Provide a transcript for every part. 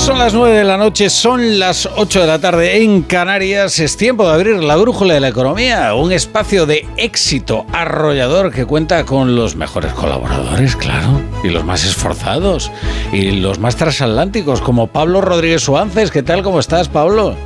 Son las 9 de la noche, son las 8 de la tarde en Canarias. Es tiempo de abrir la brújula de la economía, un espacio de éxito arrollador que cuenta con los mejores colaboradores, claro, y los más esforzados, y los más transatlánticos, como Pablo Rodríguez Suances. ¿Qué tal? ¿Cómo estás, Pablo?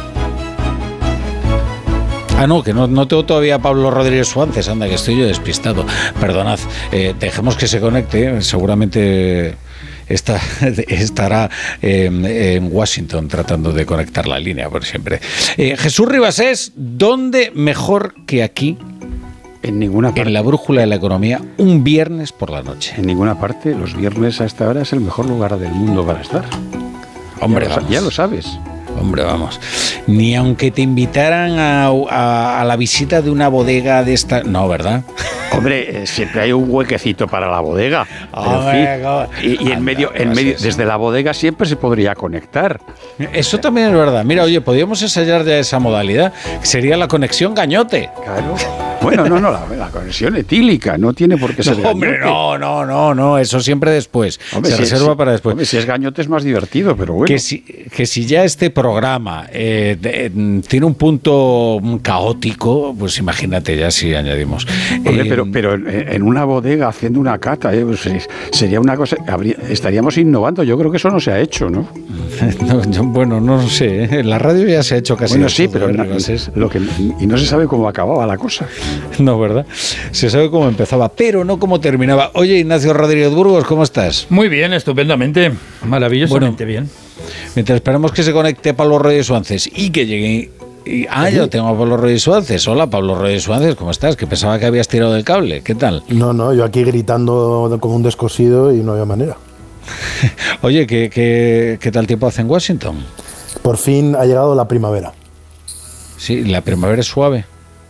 Ah, no, que no tengo todavía a Pablo Rodríguez Suances, anda, que estoy yo despistado. Perdonad, dejemos que se conecte, seguramente estará en Washington tratando de conectar la línea, por siempre. Jesús Ribasés, ¿dónde mejor que aquí? En ninguna parte. En la brújula de la economía, un viernes por la noche. En ninguna parte. Los viernes a esta hora es el mejor lugar del mundo para estar. Hombre, ya lo sabes. Hombre, vamos. Ni aunque te invitaran a la visita de una bodega de esta... No, ¿verdad? Hombre, siempre hay un huequecito para la bodega. Hombre, y en medio, desde la bodega siempre se podría conectar. Eso también es verdad. Mira, oye, podríamos ensayar ya esa modalidad, que sería la conexión gañote. Claro. Bueno, no, la conexión etílica, no tiene por qué ser gañote. Hombre, no, eso siempre después. Hombre, se reserva para después. Hombre, si es gañote es más divertido, pero bueno. Que si ya este programa tiene un punto caótico, pues imagínate ya si añadimos. Hombre, pero en una bodega haciendo una cata, pues sería una cosa, estaríamos innovando. Yo creo que eso no se ha hecho, ¿no? Bueno, no lo sé. En la radio ya se ha hecho casi. Bueno, sí, pero y no se sabe cómo acababa la cosa. No, ¿verdad? Se sabe cómo empezaba, pero no cómo terminaba. Oye, Ignacio Rodríguez Burgos, ¿cómo estás? Muy bien, estupendamente, maravillosamente bien. Mientras esperamos que se conecte Pablo Rodríguez Suances y que llegue... yo tengo a Pablo Rodríguez Suances. Hola, Pablo Rodríguez Suances, ¿cómo estás? Que pensaba que habías tirado del cable. ¿Qué tal? No, yo aquí gritando como un descosido y no había manera. Oye, ¿qué tal tiempo hace en Washington? Por fin ha llegado la primavera. Sí, la primavera es suave.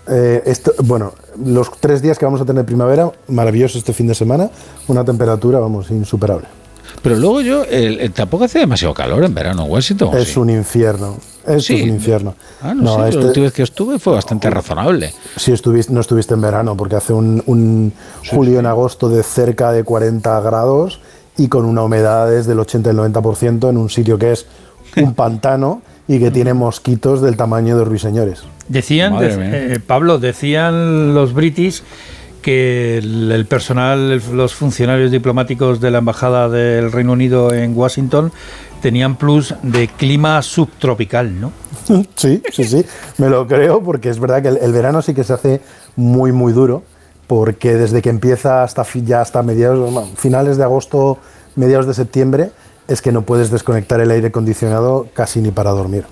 Los 3 días que vamos a tener primavera, maravilloso este fin de semana, una temperatura, insuperable. Pero luego tampoco hace demasiado calor en verano en Washington. Es un infierno. Es un infierno. La última vez que estuve fue bastante razonable. Sí, no estuviste en verano, porque hace un julio en agosto de cerca de 40 grados y con una humedad del 80 y el 90% en un sitio que es un pantano y que tiene mosquitos del tamaño de ruiseñores. Pablo, decían los british que el personal, los funcionarios diplomáticos de la Embajada del Reino Unido en Washington tenían plus de clima subtropical, ¿no? Sí, me lo creo, porque es verdad que el verano sí que se hace muy, muy duro, porque desde que empieza hasta finales de agosto, mediados de septiembre, es que no puedes desconectar el aire acondicionado casi ni para dormir.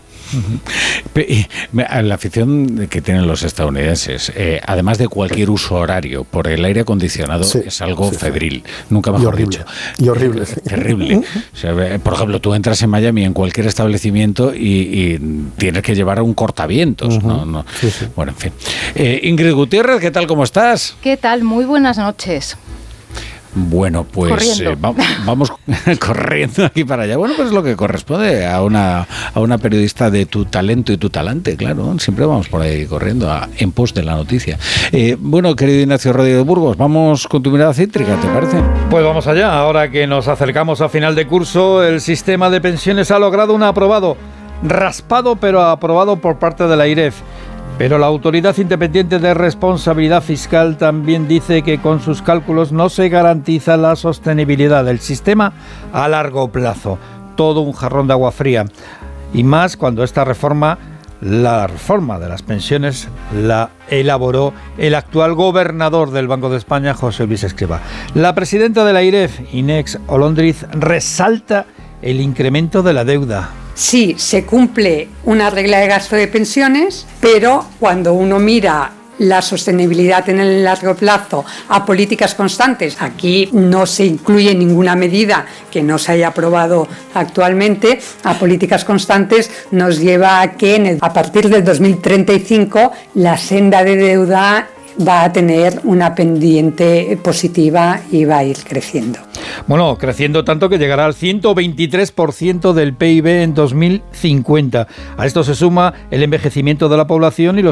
La afición que tienen los estadounidenses, además de cualquier uso horario por el aire acondicionado, es algo febril, nunca mejor dicho. Y horrible. Terrible. O sea, por ejemplo, tú entras en Miami en cualquier establecimiento y tienes que llevar un cortavientos. Bueno, en fin. Ingrid Gutiérrez, ¿qué tal? ¿Cómo estás? ¿Qué tal? Muy buenas noches. Bueno, pues vamos corriendo aquí para allá. Bueno, pues es lo que corresponde a una periodista de tu talento y tu talante, claro. Siempre vamos por ahí corriendo en pos de la noticia. Bueno, querido Ignacio Rodríguez Burgos, vamos con tu mirada cítrica, ¿te parece? Pues vamos allá. Ahora que nos acercamos a final de curso, el sistema de pensiones ha logrado un aprobado, raspado pero aprobado por parte de la AIREF. Pero la Autoridad Independiente de Responsabilidad Fiscal también dice que con sus cálculos no se garantiza la sostenibilidad del sistema a largo plazo. Todo un jarrón de agua fría. Y más cuando la reforma de las pensiones, la elaboró el actual gobernador del Banco de España, José Luis Escrivá. La presidenta de la AIREF, Inés Olondriz, resalta el incremento de la deuda. Sí, se cumple una regla de gasto de pensiones, pero cuando uno mira la sostenibilidad en el largo plazo a políticas constantes, aquí no se incluye ninguna medida que no se haya aprobado actualmente, a políticas constantes nos lleva a que a partir del 2035 la senda de deuda va a tener una pendiente positiva y va a ir creciendo. Bueno, creciendo tanto que llegará al 123% del PIB en 2050. A esto se suma el envejecimiento de la población y los